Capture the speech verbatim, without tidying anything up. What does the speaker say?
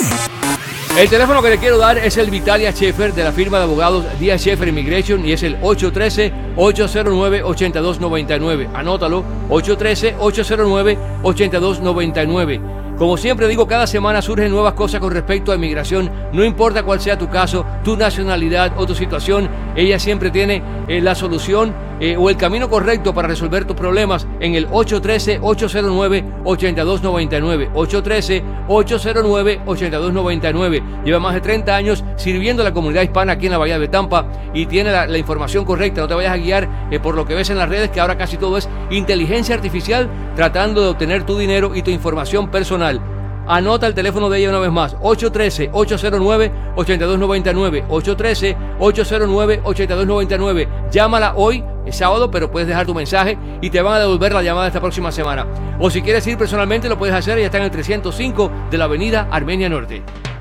El teléfono que le quiero dar es el Vitalia Schaefer de la firma de abogados Díaz Schaefer Immigration y es el ocho uno tres, ocho cero nueve, ocho dos nueve nueve. Anótalo, ocho uno tres, ocho cero nueve, ocho dos nueve nueve. Como siempre digo, cada semana surgen nuevas cosas con respecto a inmigración. No importa cuál sea tu caso, tu nacionalidad o tu situación, ella siempre tiene eh, la solución eh, o el camino correcto para resolver tus problemas en el ocho uno tres, ocho cero nueve, ocho dos nueve nueve. ocho uno tres, ocho cero nueve, ocho dos nueve nueve. Lleva más de treinta años sirviendo a la comunidad hispana aquí en la Bahía de Tampa y tiene la, la información correcta. No te vayas a guiar eh, por lo que ves en las redes, que ahora casi todo es inteligencia artificial tratando de obtener tu dinero y tu información personal. Anota el teléfono de ella una vez más, ocho uno tres, ocho cero nueve, ocho dos nueve nueve, ocho uno tres, ocho cero nueve, ocho dos nueve nueve. Llámala hoy, es sábado, pero puedes dejar tu mensaje y te van a devolver la llamada esta próxima semana. O si quieres ir personalmente, lo puedes hacer, ella está en el trescientos cinco de la avenida Armenia Norte.